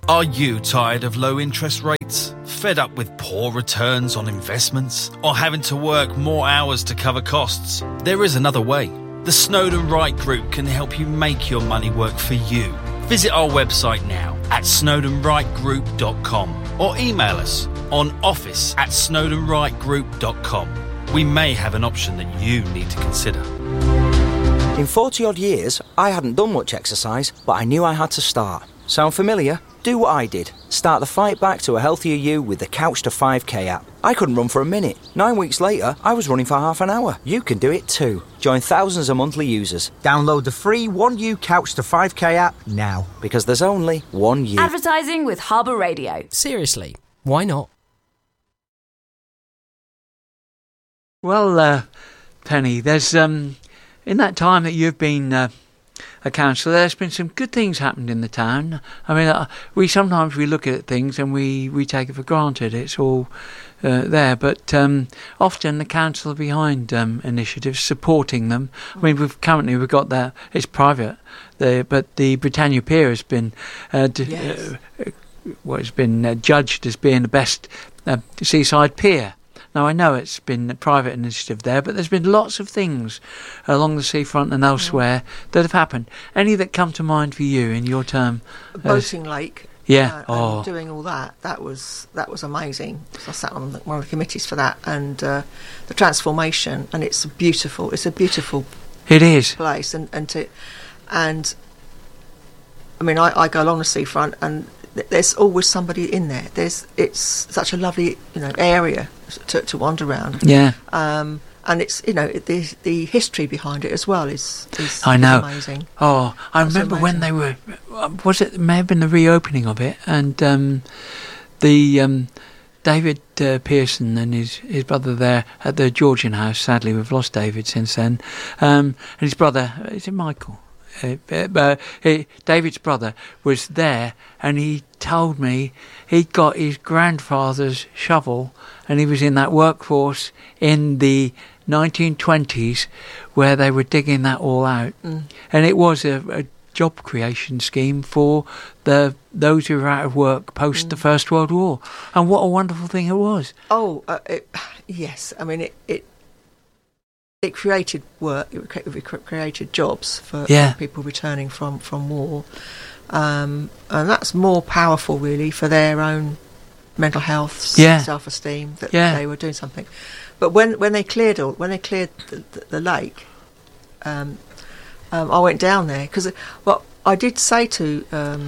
Are you tired of low interest rates? Fed up with poor returns on investments? Or having to work more hours to cover costs? There is another way. The Snowden Wright Group can help you make your money work for you. Visit our website now at snowdenwrightgroup.com or email us on office@snowdenwrightgroup.com. We may have an option that you need to consider. In 40 odd years, I hadn't done much exercise, but I knew I had to start. Sound familiar? Do what I did. Start the fight back to a healthier you with the Couch to 5K app. I couldn't run for a minute. 9 weeks later, I was running for half an hour. You can do it too. Join thousands of monthly users. Download the free 1U Couch to 5K app now, because there's only one you. Advertising with Harbour Radio. Seriously, why not? Well, Penny, there's in that time that you've been a councillor, there's been some good things happened in the town. I mean, we sometimes look at things and we take it for granted. It's all there, but often the council are behind initiatives, supporting them. I mean, we've got that. It's private, but the Britannia Pier has been it's been judged as being the best seaside pier. Now, I know it's been a private initiative there, but there's been lots of things along the seafront and elsewhere that have happened. Any that come to mind for you in your term? Boating Lake. Yeah. And doing all that was amazing. So I sat on one of the committees for that, and the transformation, and it's a beautiful it is place, and I mean, I go along the seafront, and there's always somebody in there. It's such a lovely area to wander around. Yeah. And it's the history behind it as well is I know. Amazing. Oh, I remember when they were. It may have been the reopening of it, and David Pearson and his brother there at the Georgian House. Sadly, we've lost David since then. And his brother, is it Michael? David's brother was there, and he told me he got his grandfather's shovel, and he was in that workforce in the 1920s where they were digging that all out. And it was a job creation scheme for those who were out of work post the First World War. And what a wonderful thing it was. Yes, I mean it created work, it created jobs for people returning from war, and that's more powerful really for their own mental health, self-esteem, that they were doing something. But when they cleared the lake, I went down there because I did say to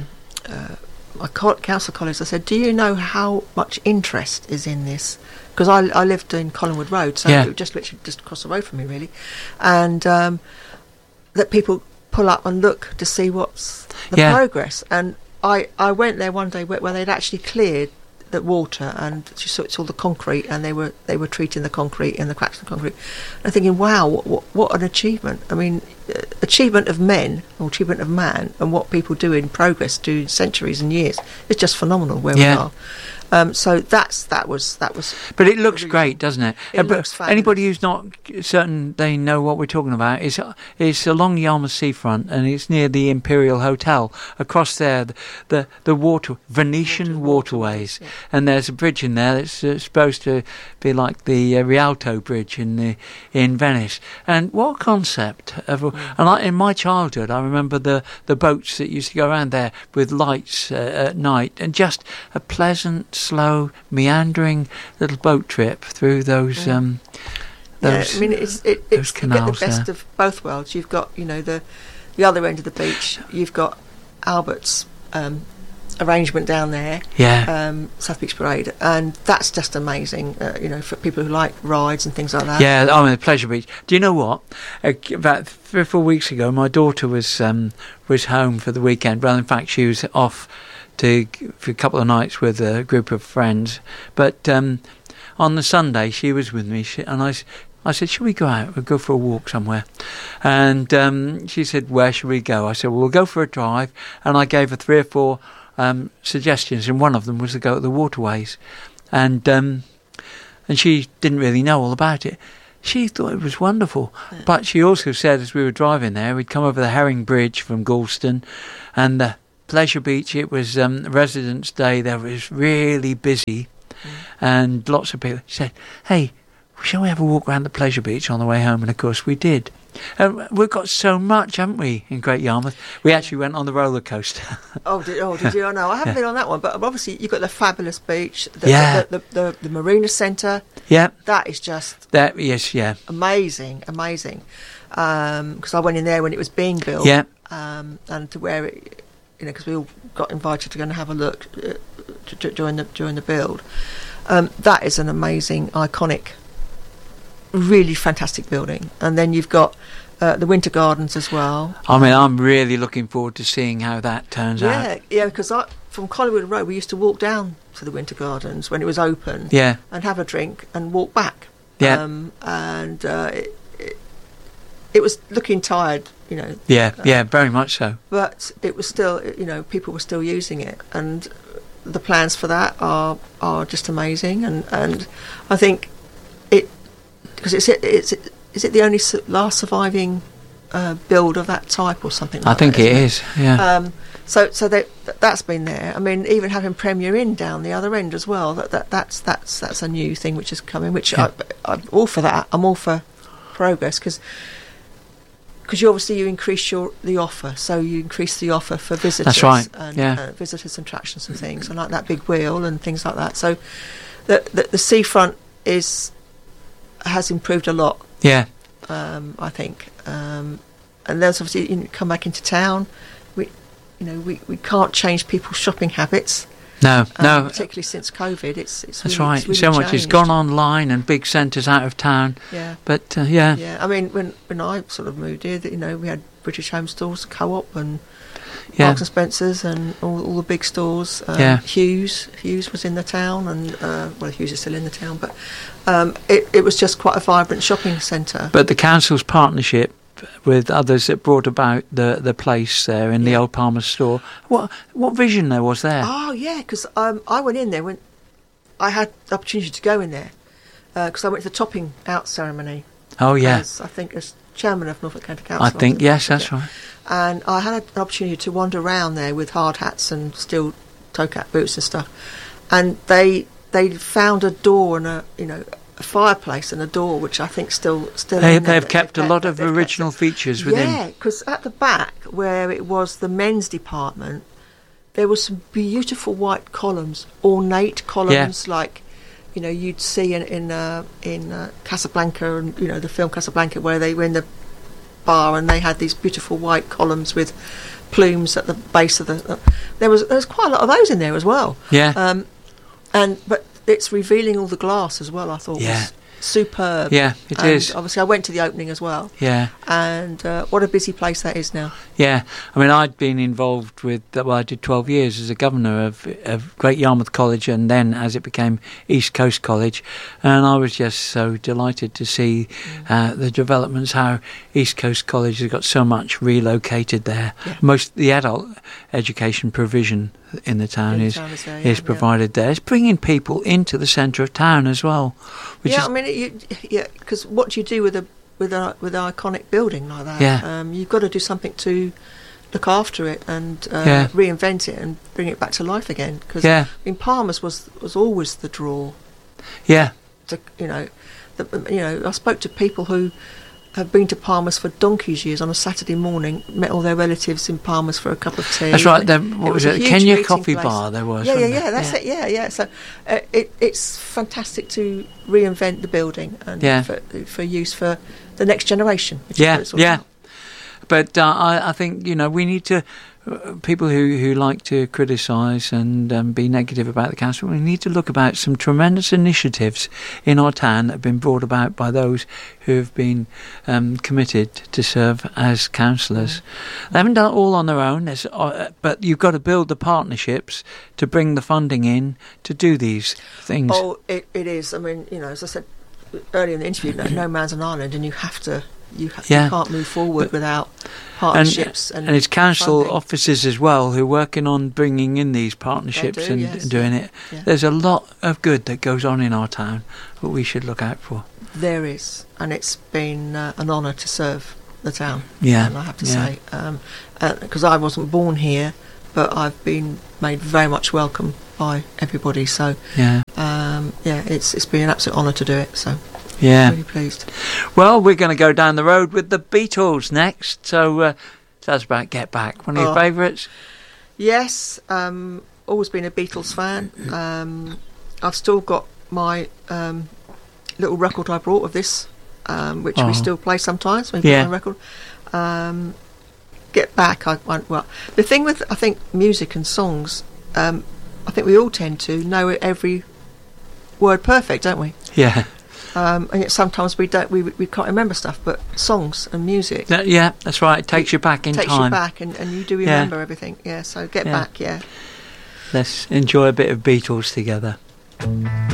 my council colleagues, I said, do you know how much interest is in this? Because I lived in Collingwood Road, so it was just across the road from me, really. And that people pull up and look to see what's the progress. And I went there one day where they'd actually cleared the water, and saw the concrete, and they were treating the concrete and the cracks in the concrete. And I'm thinking, wow, what an achievement! I mean, achievement of men or achievement of man, and what people do in progress, do centuries and years. It's just phenomenal where we are. So that was. But it looks great, doesn't it? It looks fabulous. Anybody who's not certain they know what we're talking about, it's along Yarmouth seafront, and it's near the Imperial Hotel. Across there, the Venetian waterways, and there's a bridge in there that's supposed to be like the Rialto Bridge in Venice. And what a concept! And in my childhood, I remember the boats that used to go around there with lights at night, and just a pleasant, slow, meandering little boat trip through those. I mean, it's canals. You get the best of both worlds. You've got the other end of the beach. You've got Albert's arrangement down there. South Beach Parade, and that's just amazing. For people who like rides and things like that. Yeah, I mean, Pleasure Beach. Do you know what? About 3 or 4 weeks ago, my daughter was home for the weekend. Well, in fact, she was off for a couple of nights with a group of friends, but on the Sunday she was with me, and I said, should we go out? We'll go for a walk somewhere. And she said, where should we go? I said, well, we'll go for a drive. And I gave her 3 or 4 suggestions, and one of them was to go to the waterways. And she didn't really know all about it. She thought it was wonderful. But she also said, as we were driving there, we'd come over the Herring Bridge from Galston, and the Pleasure Beach, it was Residents' Day. There was really busy, and lots of people said, "Hey, shall we have a walk around the Pleasure Beach on the way home?" And of course we did. We've got so much, haven't we, in Great Yarmouth? We actually went on the roller coaster. Did you? Oh, no, I haven't been on that one. But obviously, you've got the fabulous beach, the Marina Centre. Yeah, that is just amazing. Because I went in there when it was being built. Yeah, and to where it, because we all got invited to go and have a look during the build. That is an amazing, iconic, really fantastic building. And then you've got the Winter Gardens as well. I mean, I'm really looking forward to seeing how that turns out. Yeah, because from Collingwood Road, we used to walk down to the Winter Gardens when it was open. Yeah. And have a drink and walk back. Yeah. It was looking tired, Yeah, very much so. But it was still, people were still using it, and the plans for that are just amazing. And I think because is it the only last surviving build of that type or something? I think it is. Yeah. So that's been there. I mean, even having Premier Inn down the other end as well. That's a new thing which is coming. Which I'm all for that. I'm all for progress because you increase the offer, so you increase the offer for visitors. That's right. And visitors and attractions and things, and like that big wheel and things like that. So the seafront has improved a lot. Yeah. I think, and there's obviously come back into town. We can't change people's shopping habits. No. Particularly since COVID, it's that's really, right. it's really so much changed. has gone online and big centres out of town. Yeah. But Yeah. I mean, when I sort of moved here, we had British Home Stores, Co-op, and Marks and Spencers, and all the big stores. Hughes was in the town, and Hughes is still in the town, but it was just quite a vibrant shopping centre. But the council's partnership with others that brought about the place there in the Old Palmer store. What vision there was there? Oh yeah, because I went in there when I had the opportunity to go in there because I went to the topping out ceremony. Oh yeah, I think as chairman of Norfolk County Council. I think yes, that's right. And I had an opportunity to wander around there with hard hats and steel toe cap boots and stuff. And they found a door and a fireplace and a door, which I think still they've kept a lot of original features within. Yeah, because at the back where it was the men's department, there were some beautiful white columns, ornate columns like you'd see in Casablanca, and the film Casablanca, where they were in the bar and they had these beautiful white columns with plumes at the base of the. There was quite a lot of those in there as well. Yeah. But it's revealing all the glass as well. I thought was superb. Yeah, it is. Obviously, I went to the opening as well. Yeah. And what a busy place that is now. Yeah, I mean, I'd been involved with. I did 12 years as a governor of Great Yarmouth College, and then as it became East Coast College, and I was just so delighted to see the developments. How East Coast College has got so much relocated there. Yeah. Most the adult education provision in the town is provided there. It's bringing people into the centre of town as well. Because what do you do with an iconic building like that? Yeah. You've got to do something to look after it and reinvent it and bring it back to life again. Because Palmer's was always the draw. Yeah. I spoke to people who have been to Palmer's for donkey's years on a Saturday morning, met all their relatives in Palmer's for a cup of tea. That's right. What was it? Kenya Coffee place. Bar there was. Yeah, that's it. Yeah. So it's fantastic to reinvent the building and for use for the next generation. But I think we need to. People who like to criticise and be negative about the council, we need to look about some tremendous initiatives in our town that have been brought about by those who have been committed to serve as councillors. They haven't done it all on their own, but you've got to build the partnerships to bring the funding in to do these things. Oh, it is. I mean, as I said earlier in the interview, no man's an island, and you have to. You can't move forward without partnerships. And it's council funding. officers as well who are working on bringing in these partnerships and doing it. Yeah. There's a lot of good that goes on in our town that we should look out for. There is, and it's been an honour to serve the town. Yeah, and I have to say, because I wasn't born here, but I've been made very much welcome by everybody. So it's been an absolute honour to do it. So really pleased. Well, we're going to go down the road with the Beatles next. So that's about Get Back. One of your favourites? Yes, always been a Beatles fan. I've still got my little record I brought of this, which we still play sometimes when we play on record. Get Back, well, the thing with, I think, music and songs, I think we all tend to know every word perfect, don't we? Yeah. And yet sometimes we don't, we can't remember stuff, but songs and music. That's right. It takes you back in time. Takes you back, and you do remember everything. Yeah, so Get Back, Let's enjoy a bit of Beatles together.